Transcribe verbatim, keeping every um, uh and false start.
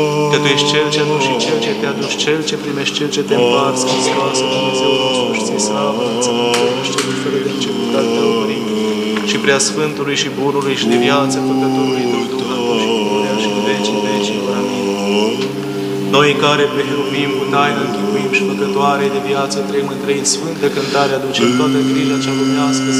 Că Tu ești Cel ce aduci și Cel ce te aduci, Cel ce primești, Cel ce te împarți, Hristoase, Dumnezeu nostru, și ți-i slavă, înțelepciune și celui fără de început al Tău, Părinte, și Preasfântului și Bunului și de viață Făcătorului Tău, Duh, acum și pururea și în vecii vecii. Amin. Noi care pe heruvim cu taină închipuim și făcătoare de viață trăim, într-ei în sfântă cântare, aducem toată grija cea lumească